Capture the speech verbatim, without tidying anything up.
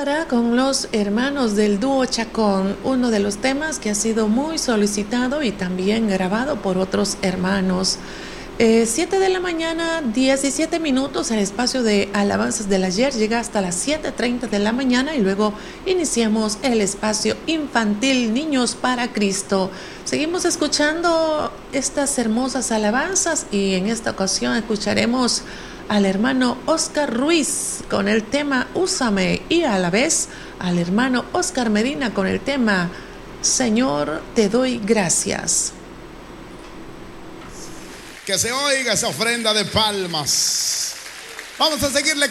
quedará con los hermanos del dúo Chacón, uno de los temas que ha sido muy solicitado y también grabado por otros hermanos. Eh, siete de la mañana, diecisiete minutos, el espacio de alabanzas del ayer llega hasta las siete treinta de la mañana y luego iniciamos el espacio infantil Niños para Cristo. Seguimos escuchando estas hermosas alabanzas y en esta ocasión escucharemos al hermano Oscar Ruiz con el tema Úsame y a la vez al hermano Oscar Medina con el tema Señor, te doy gracias. Que se oiga esa ofrenda de palmas. Vamos a seguirle